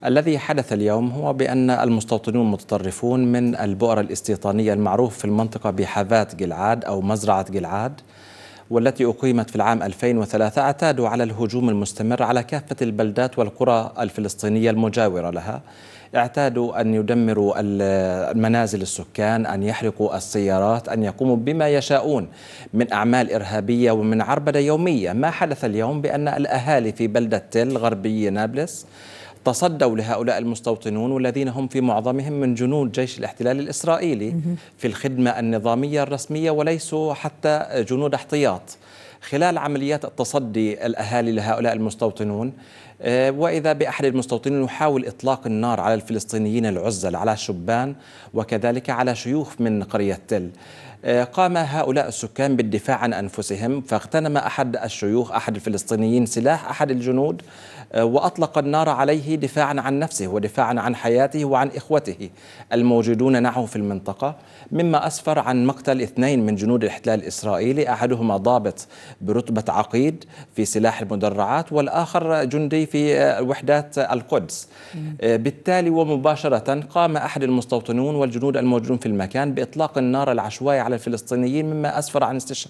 الذي حدث اليوم هو بأن المستوطنون المتطرفون من البؤر الاستيطانية المعروف في المنطقة بحاذاة جلعاد أو مزرعة جلعاد، والتي أقيمت في العام 2003، اعتادوا على الهجوم المستمر على كافة البلدات والقرى الفلسطينية المجاورة لها. اعتادوا أن يدمروا المنازل السكان، أن يحرقوا السيارات، أن يقوموا بما يشاءون من أعمال إرهابية ومن عربدة يومية. ما حدث اليوم بأن الأهالي في بلدة تل غربي نابلس تصدوا لهؤلاء المستوطنون، والذين هم في معظمهم من جنود جيش الاحتلال الإسرائيلي في الخدمة النظامية الرسمية، وليسوا حتى جنود احتياط. خلال عمليات التصدي الأهالي لهؤلاء المستوطنون، وإذا بأحد المستوطنين يحاول إطلاق النار على الفلسطينيين العزل، على شبان وكذلك على شيوخ من قرية تل. قام هؤلاء السكان بالدفاع عن أنفسهم، فاغتنم أحد الشيوخ أحد الفلسطينيين سلاح أحد الجنود وأطلق النار عليه دفاعا عن نفسه ودفاعا عن حياته وعن إخوته الموجودون معه في المنطقة، مما أسفر عن مقتل 2 من جنود الاحتلال الإسرائيلي، أحدهما ضابط برتبة عقيد في سلاح المدرعات، والآخر جندي في وحدات القدس. بالتالي ومباشرة قام أحد المستوطنون والجنود الموجودون في المكان بإطلاق النار العشوائي على الفلسطينيين، مما أسفر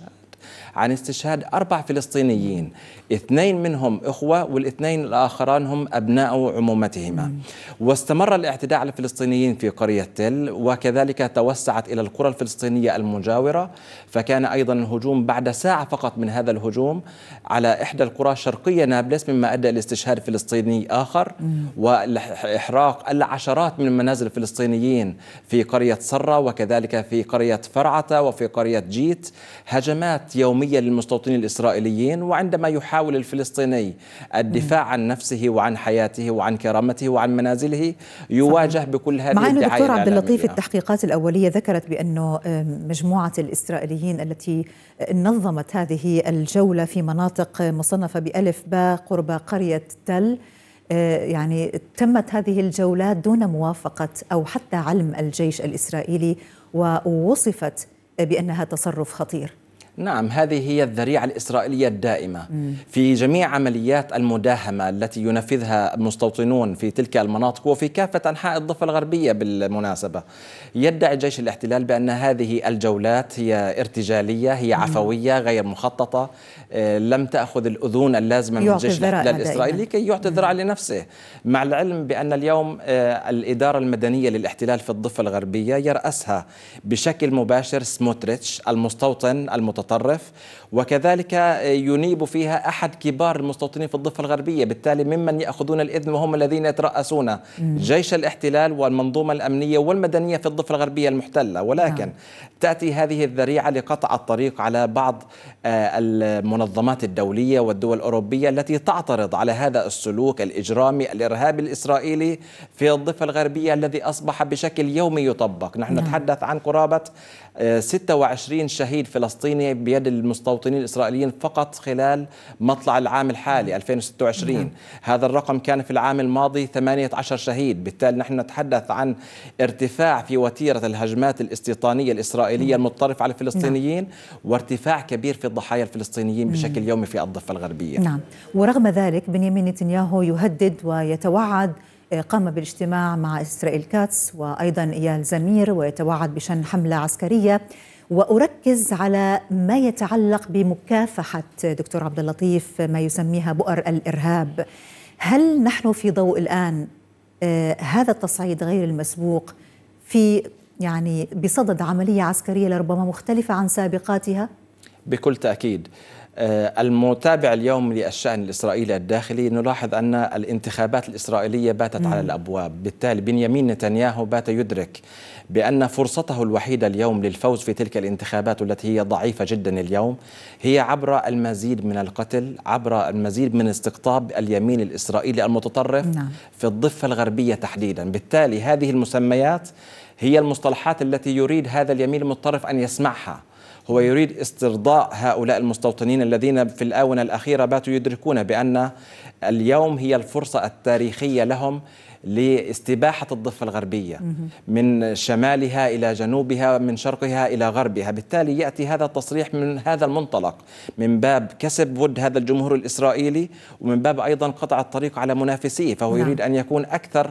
عن استشهاد 4 فلسطينيين، 2 منهم إخوة والاثنين الآخران هم أبناء عمومتهما. واستمر الاعتداء على الفلسطينيين في قرية تل، وكذلك توسعت إلى القرى الفلسطينية المجاورة. فكان أيضا الهجوم بعد ساعة فقط من هذا الهجوم على إحدى القرى شرقية نابلس، مما أدى إلى استشهاد فلسطيني آخر وإحراق العشرات من المنازل الفلسطينيين في قرية صرة وكذلك في قرية فرعة وفي قرية جيت. هجمات يومية للمستوطنين الإسرائيليين، وعندما يحاول الفلسطيني الدفاع عن نفسه وعن حياته وعن كرامته وعن منازله يواجه بكل هذه الدعاية. دكتور عبد اللطيف، التحقيقات الأولية ذكرت بأنه مجموعة الإسرائيليين التي نظمت هذه الجولة في مناطق مصنفة بألف باء قرب قرية تل، يعني تمت هذه الجولات دون موافقة أو حتى علم الجيش الإسرائيلي، ووصفت بأنها تصرف خطير. نعم، هذه هي الذريعة الإسرائيلية الدائمة في جميع عمليات المداهمة التي ينفذها المستوطنون في تلك المناطق وفي كافة أنحاء الضفة الغربية. بالمناسبة، يدعي جيش الاحتلال بأن هذه الجولات هي ارتجالية، هي عفوية غير مخططة، لم تأخذ الأذون اللازمة من جيش الاحتلال الإسرائيلي كي يعطي ذراع لنفسه، مع العلم بأن اليوم الإدارة المدنية للاحتلال في الضفة الغربية يرأسها بشكل مباشر سموتريتش المستوطن المتطرف، وكذلك ينيب فيها أحد كبار المستوطنين في الضفة الغربية، بالتالي ممن يأخذون الإذن وهم الذين يترأسون جيش الاحتلال والمنظومة الأمنية والمدنية في الضفة الغربية المحتلة. ولكن تأتي هذه الذريعة لقطع الطريق على بعض المنظمات الدولية والدول الأوروبية التي تعترض على هذا السلوك الإجرامي الإرهابي الإسرائيلي في الضفة الغربية الذي أصبح بشكل يومي يطبق. نحن نتحدث عن قرابة 26 شهيد فلسطيني بيد المستوطنين الإسرائيليين فقط خلال مطلع العام الحالي 2026. هذا الرقم كان في العام الماضي 18 شهيد. بالتالي نحن نتحدث عن ارتفاع في وتيرة الهجمات الاستيطانية الإسرائيلية المتطرفة على الفلسطينيين، وارتفاع كبير في الضحايا الفلسطينيين بشكل يومي في الضفة الغربية. نعم، ورغم ذلك بنيامين نتنياهو يهدد ويتوعد، قام بالاجتماع مع إسرائيل كاتس وأيضا إيال زمير، ويتوعد بشن حملة عسكرية. وأركز على ما يتعلق بمكافحة دكتور عبد اللطيف ما يسميها بؤر الإرهاب. هل نحن في ضوء الآن هذا التصعيد غير المسبوق في يعني بصدد عملية عسكرية لربما مختلفة عن سابقاتها؟ بكل تأكيد. المتابع اليوم للشأن الإسرائيلي الداخلي نلاحظ أن الانتخابات الإسرائيلية باتت على الأبواب. بالتالي بنيامين نتنياهو بات يدرك بأن فرصته الوحيدة اليوم للفوز في تلك الانتخابات التي هي ضعيفة جدا اليوم هي عبر المزيد من القتل، عبر المزيد من استقطاب اليمين الإسرائيلي المتطرف في الضفة الغربية تحديدا. بالتالي هذه المسميات هي المصطلحات التي يريد هذا اليمين المتطرف أن يسمعها، هو يريد استرضاء هؤلاء المستوطنين الذين في الآونة الأخيرة باتوا يدركون بأن اليوم هي الفرصة التاريخية لهم لاستباحة الضفة الغربية من شمالها إلى جنوبها، من شرقها إلى غربها. بالتالي يأتي هذا التصريح من هذا المنطلق، من باب كسب ود هذا الجمهور الإسرائيلي، ومن باب أيضا قطع الطريق على منافسيه، فهو يريد أن يكون أكثر